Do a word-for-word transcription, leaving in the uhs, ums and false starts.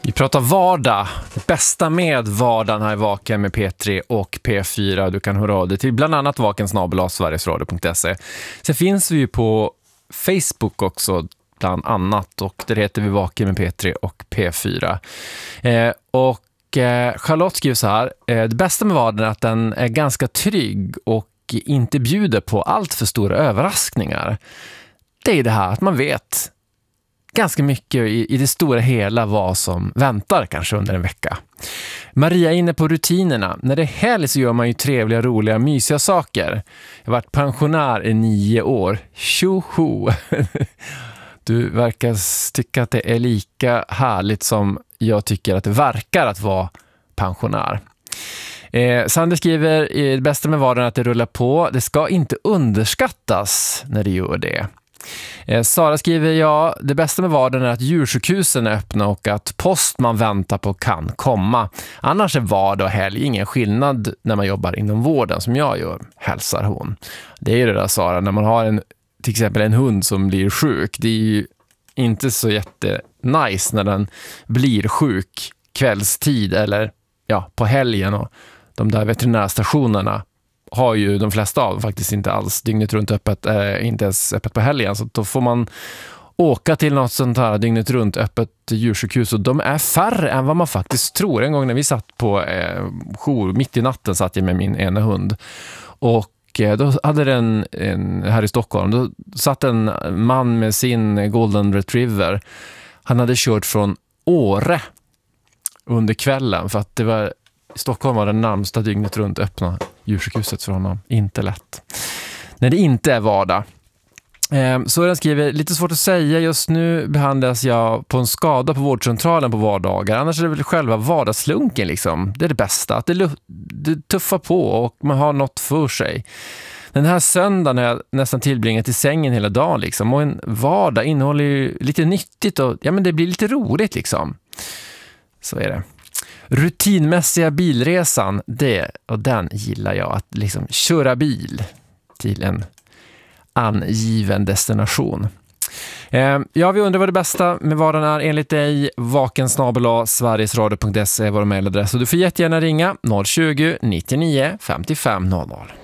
Vi pratar vardag, det bästa med vardagen här i Vaken med P tre och P fyra. Du kan höra av dig till bland annat vaken snabel-a sverigesradio punkt se. Sen finns vi ju på Facebook också bland annat, och där heter vi Vaken med P tre och P fyra. Eh, och eh, Charlotte skriver så här: eh, det bästa med vardagen är att den är ganska trygg och inte bjuder på allt för stora överraskningar. Det är det här att man vet ganska mycket i, i det stora hela vad som väntar kanske under en vecka. Maria är inne på rutinerna. När det är helg så gör man ju trevliga, roliga, mysiga saker. Jag har varit pensionär i nio år. Tjoho! Du verkar tycka att det är lika härligt som jag tycker att det verkar att vara pensionär. Eh, Sander skriver: det bästa med vardagen är att det rullar på. Det ska inte underskattas när det gör det. Eh, Sara skriver: ja, det bästa med vardagen är att djursjukhusen är öppna och att post man väntar på kan komma. Annars är vardag och helg ingen skillnad när man jobbar inom vården som jag gör, hälsar hon. Det är ju det där, Sara, när man har en, till exempel en hund som blir sjuk. Det är ju inte så jättenice när den blir sjuk kvällstid eller ja, på helgen, och de där veterinärstationerna har ju de flesta av dem faktiskt inte alls dygnet runt öppet, äh, inte ens öppet på helgen, så då får man åka till något sånt här dygnet runt öppet djursjukhus, och de är färre än vad man faktiskt tror. En gång när vi satt på eh, jour, mitt i natten satt jag med min ena hund, och eh, då hade den en, här i Stockholm, då satt en man med sin golden retriever. Han hade kört från Åre under kvällen, för att det var i Stockholm var den närmsta dygnet runt öppna djursjukhuset för honom. Inte lätt. När det inte är vardag. Eh, så den skriver: lite svårt att säga. Just nu behandlas jag på en skada på vårdcentralen på vardagar. Annars är det väl själva vardagslunken liksom. Det är det bästa. Att det, det tuffar på och man har något för sig. Den här söndagen har jag nästan tillbringat i sängen hela dagen liksom. Och en vardag innehåller ju lite nyttigt och ja, men det blir lite roligt liksom. Så är det. Rutinmässiga bilresan, det och den gillar jag, att liksom köra bil till en angiven destination. Eh, ja, vi undrar vad det bästa med vardagen är enligt dig. vaken snabel-a sverigesradio punkt se är vår mejladress, och du får jättegärna ringa noll tjugo, nittionio, femtiofem noll noll.